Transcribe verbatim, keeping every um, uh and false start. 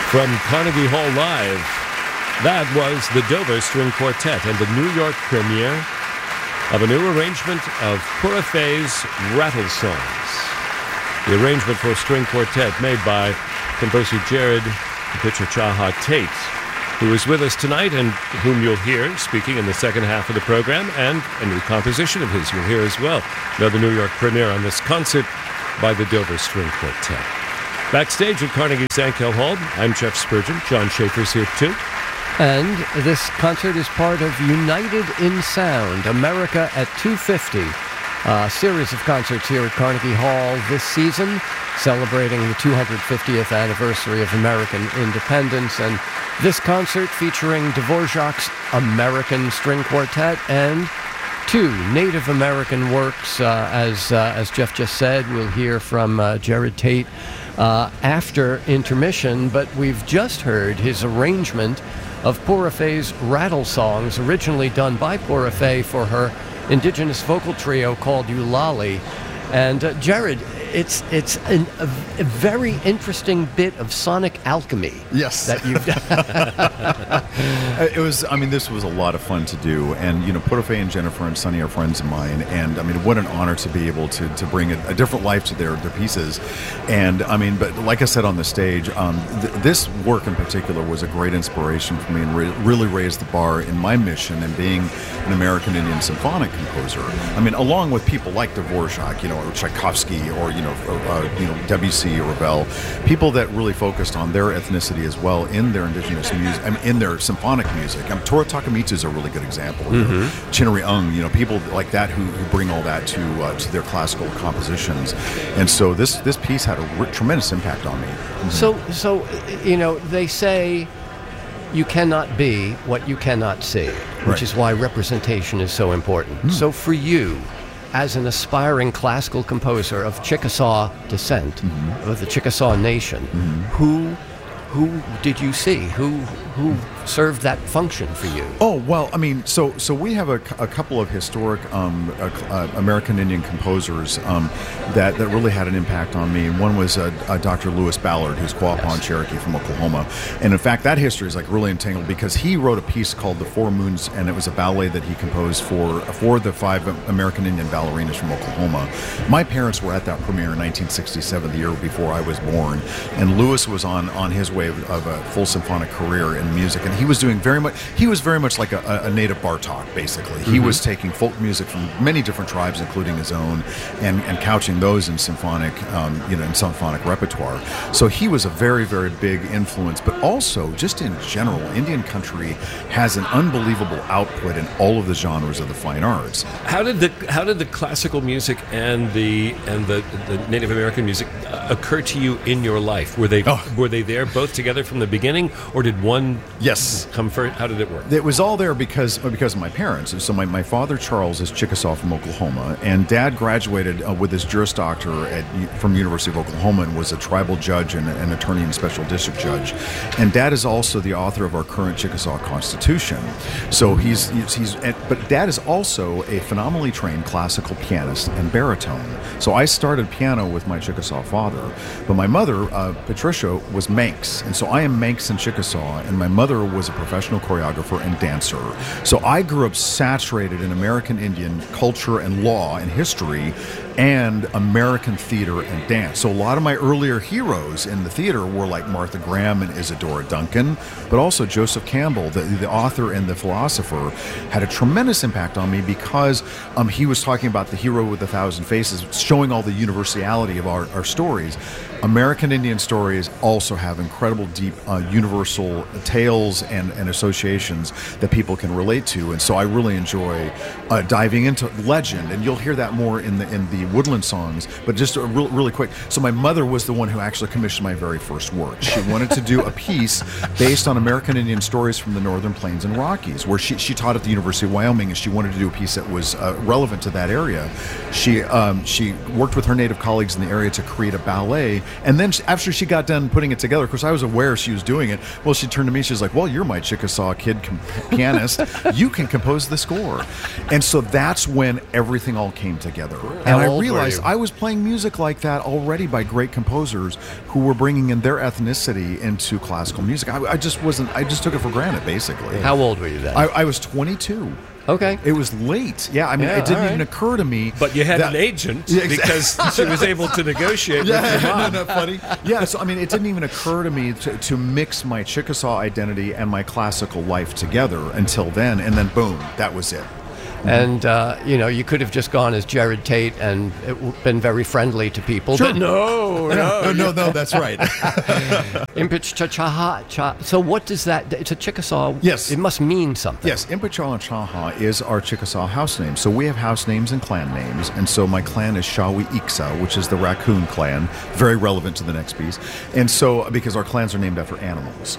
From Carnegie Hall Live, that was the Dover String Quartet and the New York premiere of a new arrangement of Pura Fei's Rattle Songs. The arrangement for string quartet made by composer Jared Pichachaha Tate, who is with us tonight and whom you'll hear speaking in the second half of the program, and a new composition of his you'll hear as well. Another New York premiere on this concert by the Dover String Quartet. Backstage at Carnegie Sankel Hall, I'm Jeff Spurgeon. John Schaefer's here too. And this concert is part of United in Sound, America at two fifty, a series of concerts here at Carnegie Hall this season, celebrating the two hundred fiftieth anniversary of American independence. And this concert featuring Dvorak's American String Quartet and two Native American works. Uh, as uh, as Jeff just said, we'll hear from uh, Jared Tate uh, after intermission, but we've just heard his arrangement of Pura Fei's Rattle Songs, originally done by Pura Fei for her indigenous vocal trio called Eulali. And uh, Jared, it's it's an, a, a very interesting bit of sonic alchemy. Yes, that you've done. It was. I mean, this was a lot of fun to do, and you know, Pura Fei and Jennifer and Sonny are friends of mine, and I mean, what an honor to be able to to bring a, a different life to their their pieces. And I mean, but like I said on the stage, um, th- this work in particular was a great inspiration for me, and re- really raised the bar in my mission in being an American Indian symphonic composer. I mean, along with people like Dvorak, you know, or Tchaikovsky, or you know, uh, you know, Debussy or Ravel, people that really focused on their ethnicity as well in their indigenous music, I mean, in their symphonic music. Um, Toru Takemitsu is a really good example. Mm-hmm. You know, Chinnery Ung, you know, people like that who, who bring all that to uh, to their classical compositions. And so this this piece had a r- tremendous impact on me. Mm-hmm. So so you know, they say you cannot be what you cannot see, which Right. is why representation is so important. Mm. So for you, as an aspiring classical composer of Chickasaw descent, mm-hmm. of the Chickasaw Nation, mm-hmm. who who did you see? Who who served that function for you? Oh, well, I mean, so so we have a, a couple of historic um, uh, uh, American Indian composers um, that, that really had an impact on me. One was uh, uh, Doctor Lewis Ballard, who's Quapaw Yes. Cherokee from Oklahoma. And in fact, that history is like really entangled because he wrote a piece called The Four Moons, and it was a ballet that he composed for, for the five American Indian ballerinas from Oklahoma. My parents were at that premiere in nineteen sixty-seven, the year before I was born. And Lewis was on, on his way of, of a full symphonic career in music. And he was doing very much, he was very much like a, a native Bartok, basically. He mm-hmm. was taking folk music from many different tribes, including his own, and, and couching those in symphonic, um, you know, in symphonic repertoire. So he was a very, very big influence. But also, just in general, Indian country has an unbelievable output in all of the genres of the fine arts. How did the how did the classical music and the and the, the Native American music occur to you in your life? Were they oh. were they there both together from the beginning, or did one yes come first? How did it work? It was all there because because of my parents. So my, my father Charles is Chickasaw from Oklahoma, and Dad graduated uh, with his Juris Doctor at from University of Oklahoma and was a tribal judge and an attorney and special district judge. And Dad is also the author of our current Chickasaw Constitution. So he's he's, he's but Dad is also a phenomenally trained classical pianist and baritone. So I started piano with my Chickasaw father, but my mother uh, Patricia was Manx, and so I am Manx in Chickasaw, and my mother was a professional choreographer and dancer. So I grew up saturated in American Indian culture and law and history and American theater and dance. So a lot of my earlier heroes in the theater were like Martha Graham and Isadora Duncan, but also Joseph Campbell, the, the author and the philosopher, had a tremendous impact on me because um, he was talking about the hero with a thousand faces, showing all the universality of our, our stories. American Indian stories also have incredible deep uh, universal tales and, and associations that people can relate to, and so I really enjoy uh, diving into legend, and you'll hear that more in the in the Woodland songs. But just a real, really quick, so my mother was the one who actually commissioned my very first work. She wanted to do a piece based on American Indian stories from the Northern Plains and Rockies, where she, she taught at the University of Wyoming, and she wanted to do a piece that was uh, relevant to that area. She um, she worked with her native colleagues in the area to create a ballet. And then she, after she got done putting it together, of course, I was aware she was doing it. Well, she turned to me. She was like, well, you're my Chickasaw kid com- pianist. You can compose the score. And so that's when everything all came together. How and old old were realized you? I was playing music like that already by great composers who were bringing in their ethnicity into classical music. I, I just wasn't. I just took it for granted, basically. How old were you then? I, I was twenty-two. Okay. It was late. Yeah, I mean, Yeah, it didn't all right. even occur to me. But you had that- an agent Yeah, exactly. because she was able to negotiate with your Yeah, mom. isn't that funny? Yeah, so I mean, it didn't even occur to me to, to mix my Chickasaw identity and my classical life together until then, and then boom, that was it. And, uh, you know, you could have just gone as Jared Tate and it w- been very friendly to people. Sure. But no, no. No, no, no, that's right. Impich cha cha. So what does that, it's a Chickasaw. Yes. It must mean something. Yes, Impichachaha is our Chickasaw house name. So we have house names and clan names. And so my clan is Shawi Iksa, which is the raccoon clan, very relevant to the next piece. And so, because our clans are named after animals.